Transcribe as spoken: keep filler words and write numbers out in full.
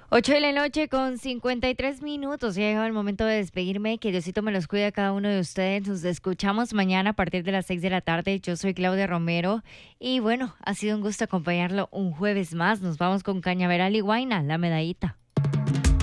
Ocho de la noche con cincuenta y tres minutos. Ya ha llegado el momento de despedirme. Que Diosito me los cuide a cada uno de ustedes. Nos escuchamos mañana a partir de las seis de la tarde. Yo soy Claudia Romero. Y bueno, ha sido un gusto acompañarlo un jueves más. Nos vamos con Cañaveral y Guaina, la medallita.